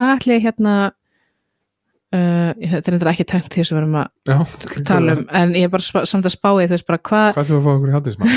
hvað ætli hérna þetta er ekki tengt því sem við erum að tala en ég er bara samt að spá í þú veist bara hvað ætlum við að fá okkur í hádegismat?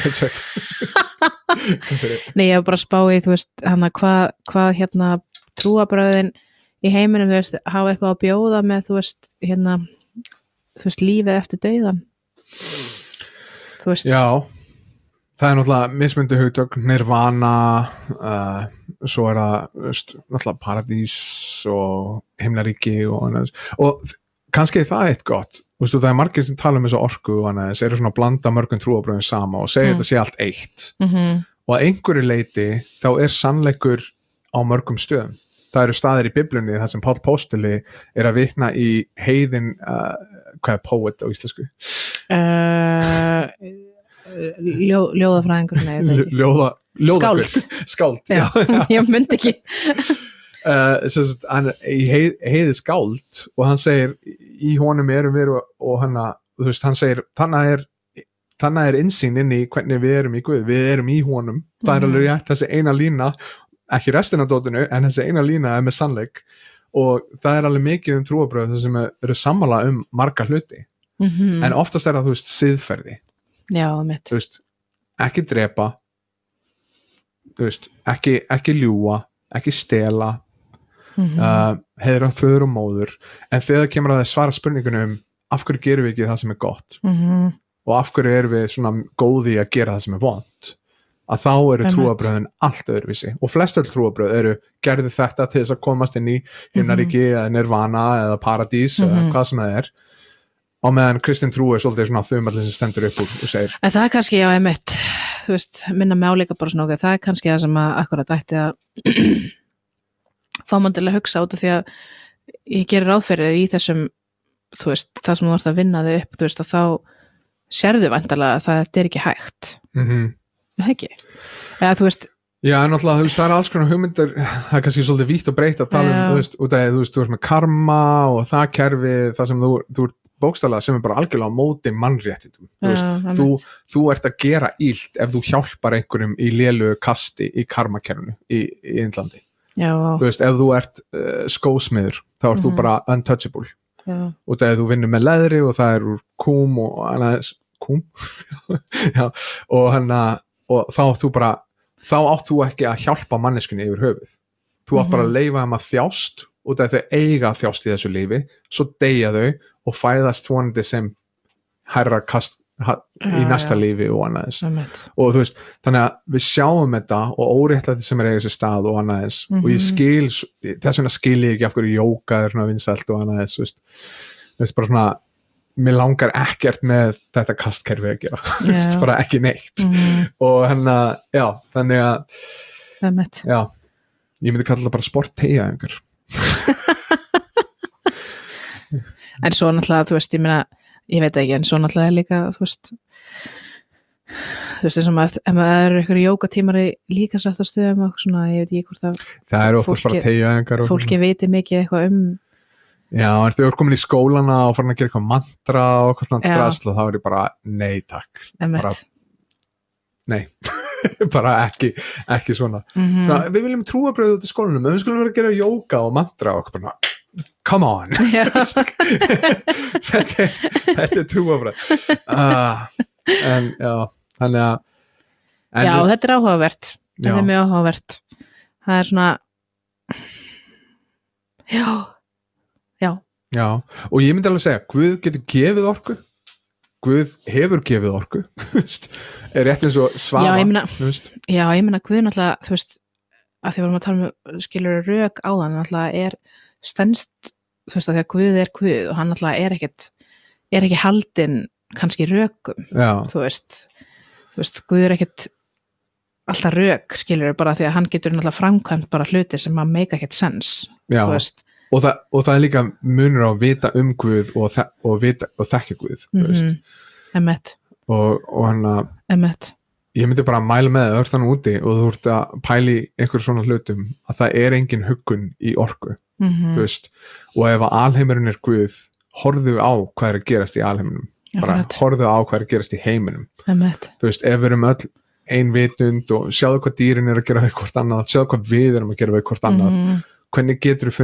Nei, ég er bara að spá í þú veist hana hvað hérna trúarbrögðin í heiminum þú veist hafa eitthvað að bjóða með þú veist hérna þú veist lífið eftir dauðan þú veist Já, það er náttúrulega mismunandi hugtök nirvana svo er það veist, náttúrulega paradís og himnaríki og kannski er það eitt gott Vistu, það er margir sem tala þessu orku og annars eru svona að blanda mörgum trúarbrögðum sama og segja þetta sé allt eitt og að einhverju leiti þá er sannleikur á mörgum stöðum það eru staðir í Biblíunni þar sem Páll Póstuli er að vitna í heiðin hvað er poet á íslensku? Ljóðafræðingur Skáld já, ég myndi ekki hann heiði skáld og hann segir í honum erum við og þú veist, hann segir þannig er innsýn inn í hvernig við erum í Guð við erum í honum, það er alveg rétt þessi eina lína, ekki restina dótinu en þessi eina lína er með sannleik og það er alveg mikið trúarbrögð þar sem eru sammála marga hluti en oftast er það, þú veist, siðferði já, mitt þú veist, ekki drepa þú veist, ekki ljúga ekki stela heiðra föður og móður en þegar kemur að það svara spurningunum af hverju gerum við ekki það sem er gott og af hverju erum við svona góði að gera það sem er vont að þá eru trúarbröðin allt öðruvísi og flest öll trúarbröð eru gerðu þetta til þess að komast inn í himnaríki eða nirvana eða paradís eða hvað sem það er og meðan kristin trú er svolítið svona þumallin sem stendur upp og segir en það er kannski, já, einmitt þú veist, minna mig áleika bara svona það er kannski það sem að akkurat ætti að fá mann til að hugsa út af því að ég gerir ráð fyrir í þessum þú veist, það sem þú ert að vinna þig upp þú veist, að þá sérðu væntanlega að það er ekki hægt ekki, eða þú veist Já, náttúrulega, þú veist, það er alls konar hugmyndir það er kannski svolítið vítt og breytt að tala þú veist, út af þú veist, þú ert með karma og það kerfi, það sem þú ert bókstaflega sem er bara algjörlega á móti mannréttindum þú ert að gera illt ef þú hjálpar einhverjum í lélugu kasti í karmakerfinu í Indlandi þú veist, ef þú ert skósmiður þá ert þú bara untouchable og það er þú vinnur með leðri og það er úr kúm og þá átt þú ekki að hjálpa manneskunni yfir höfuð þú átt bara að leyfa þeim að þjást og það er þau eiga að þjást í þessu lífi svo deyja þau og fæðast vonandi sem hærra kast í næsta lífi og annaðis og þú veist, þannig að við sjáum þetta og óréttlæti sem er eiga sér stað og annaðis og ég skil, þess vegna skil ég ekki af hverju jóga er svona vinsælt og annaðis þú veist, bara svona mér langar ekkert með þetta kastkerfi að gera bara ekki neitt og já, þannig að já, ég myndi kalla það bara sportteygja einhver en svo náttúrulega, þú veist, ég veit ekki, en svo náttúrulega líka, þú veist eins og maður, ef maður eru ykkur jógatímar í líka sættastöðum og svona, ég veit ekki hvort það eru oftast bara teygjaæfingar fólki viti mikið eitthvað já, en þau eru komin í skólana og farin að gera eitthvað mantra og eitthvað drasl og þá er ég bara, nei takk bara, nei bara ekki svona svona, við viljum trúarbrögð út í skólanum, en við skulum vera að gera jóga og mantra og eitthvað bara come on þetta er trúarbrögð en já, þannig að já, þetta er áhugavert þetta er mjög áhugavert það er svona já, og ég myndi alveg segja Guð getur gefið orku Guð hefur gefið orku er rétt eins og Svafa já, ég meina Guð náttúrulega þú veist, að því vorum að tala skilur rök á þann náttúrulega er stendst, þú veist, að því að Guð er Guð og hann náttúrulega er ekki haldinn kannski rökum þú veist, Guð er ekkert alltaf rök skilur bara því að hann getur náttúrulega framkvæmt bara hluti sem að make ekkert sens þú veist og það er líka munur á að vita Guð og þekka Guð og hann að ég myndi bara að mæla með það þannig úti og þú ert að pæli einhver svona hlutum að það er engin huggun í orku þú veist, og ef að alheimurinn er Guð horfðu á hvað er að gerast í alheiminum bara horfðu á hvað er að gerast í heiminum þú veist, ef við erum öll ein vitund og sjáðu hvað dýrin er að gera við hvort annað, sjáðu hvað við erum að gera við hvort annað hvernig getur við